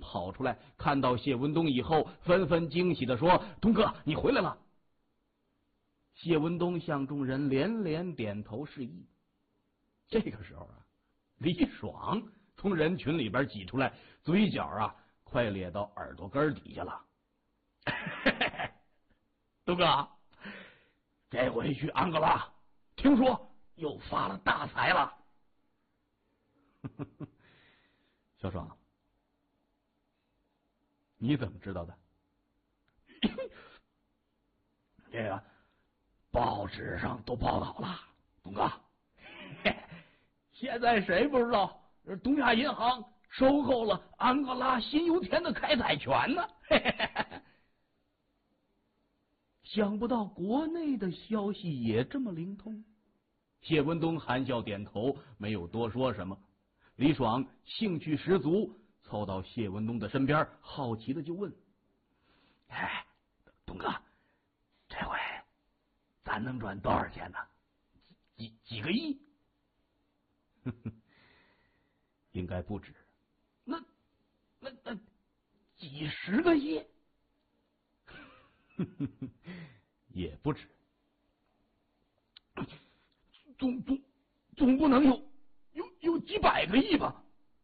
跑出来，看到谢文东以后，纷纷惊喜地说：“东哥，你回来了。”谢文东向众人连连点头示意。这个时候啊，李爽从人群里边挤出来，嘴角啊快咧到耳朵根底下了。东哥，这回去安哥拉，听说又发了大财了。小爽，你怎么知道的？这个报纸上都报道了，东哥。现在谁不知道东亚银行收购了安哥拉新油田的开采权呢？想不到国内的消息也这么灵通。谢文东含笑点头，没有多说什么。李爽兴趣十足，凑到谢文东的身边，好奇的就问：“哎，东哥，这回咱能赚多少钱呢？几个亿？”应该不止。那几十个亿？也不止。总不能有几百个亿吧？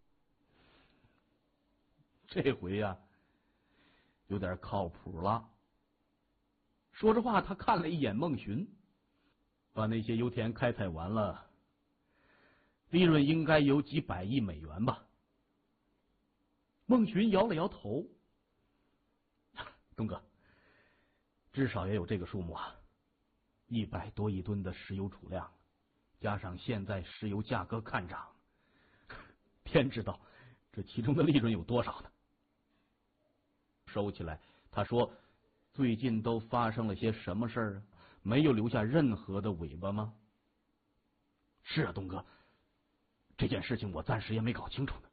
这回呀，有点靠谱了。说实话，他看了一眼孟寻，把那些油田开采完了，利润应该有几百亿美元吧。孟寻摇了摇头：“东哥，至少也有这个数目啊，100多亿吨的石油储量，加上现在石油价格看涨，天知道这其中的利润有多少呢？”收起来，他说：“最近都发生了些什么事儿啊？没有留下任何的尾巴吗？”“是啊，东哥，这件事情我暂时也没搞清楚呢。”“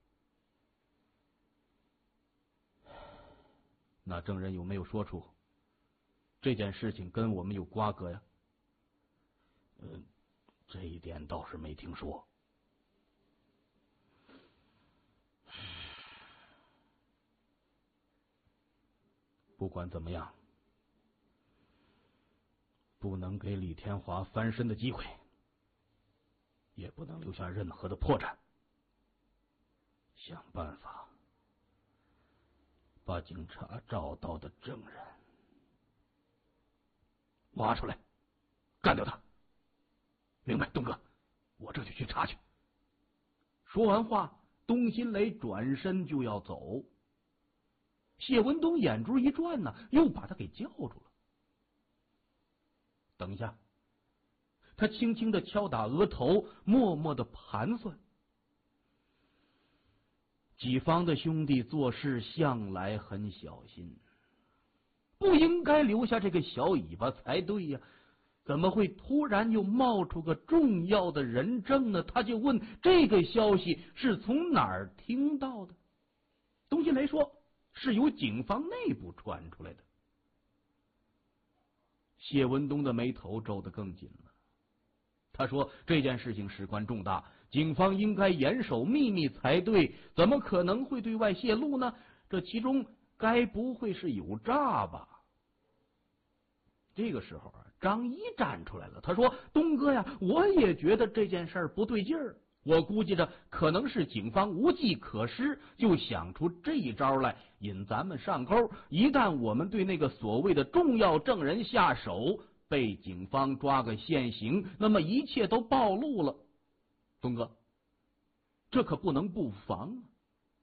那证人有没有说出这件事情跟我们有瓜葛呀？”“这一点倒是没听说。”“不管怎么样，不能给李天华翻身的机会，也不能留下任何的破绽。想办法把警察找到的证人挖出来，干掉他。”“明白，东哥，我这就去查去。”说完话，东新雷转身就要走。谢文东眼珠一转呢，又把他给叫住了。“等一下。”他轻轻的敲打额头，默默的盘算。己方的兄弟做事向来很小心，不应该留下这个小尾巴才对呀，怎么会突然又冒出个重要的人证呢？他就问这个消息是从哪儿听到的。东新雷说是由警方内部传出来的。谢文东的眉头皱得更紧了。他说这件事情事关重大，警方应该严守秘密才对，怎么可能会对外泄露呢？这其中该不会是有诈吧？这个时候啊，张一站出来了，他说：“东哥呀，我也觉得这件事儿不对劲儿，我估计着可能是警方无计可施，就想出这一招来引咱们上钩。一旦我们对那个所谓的重要证人下手，被警方抓个现行，那么一切都暴露了。东哥，这可不能不防啊！”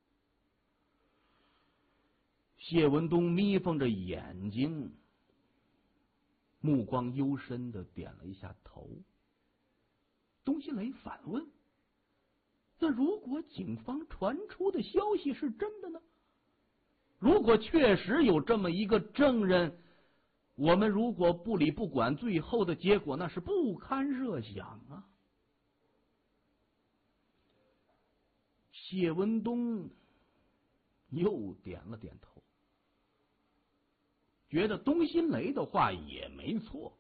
谢文东眯缝着眼睛，目光幽深的点了一下头。东新雷反问：“那如果警方传出的消息是真的呢？如果确实有这么一个证人，我们如果不理不管，最后的结果那是不堪设想啊！”谢文东又点了点头，觉得东新雷的话也没错。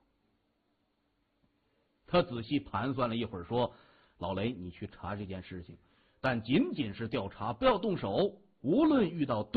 他仔细盘算了一会儿，说：“老雷，你去查这件事情，但仅仅是调查，不要动手。无论遇到